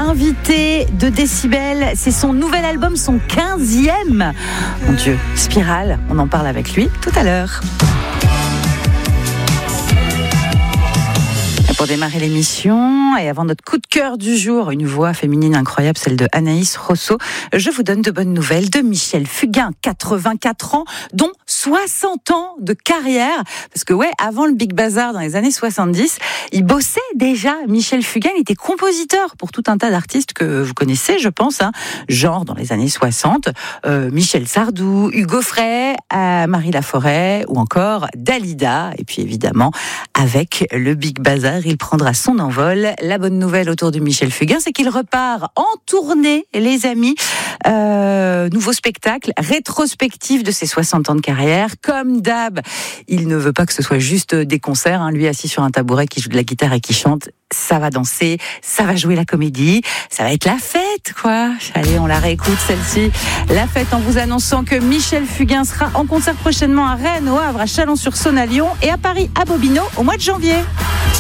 invité de Décibel. C'est son nouvel album, son 15e. Mon Dieu, Spirale, on en parle avec lui tout à l'heure. Pour démarrer l'émission et avant notre coup de cœur du jour, une voix féminine incroyable, celle de Anaïs Rosso, je vous donne de bonnes nouvelles de Michel Fugain, 84 ans, dont 60 ans de carrière. Parce que avant le Big Bazar dans les années 70, il bossait déjà. Michel Fugain, il était compositeur pour tout un tas d'artistes que vous connaissez, je pense, genre dans les années 60, Michel Sardou, Hugo Frey, Marie Laforêt ou encore Dalida. Et puis évidemment, avec le Big Bazar, il prendra son envol. La bonne nouvelle autour de Michel Fugain, c'est qu'il repart en tournée, les amis. Nouveau spectacle, rétrospectif de ses 60 ans de carrière. Comme d'hab, il ne veut pas que ce soit juste des concerts. Lui assis sur un tabouret qui joue de la guitare et qui chante. Ça va danser, ça va jouer la comédie, ça va être la fête, quoi. Allez, on la réécoute, celle-ci. La fête, en vous annonçant que Michel Fugain sera en concert prochainement à Rennes, au Havre, à Chalon-sur-Saône, à Lyon et à Paris, à Bobino, au mois de janvier.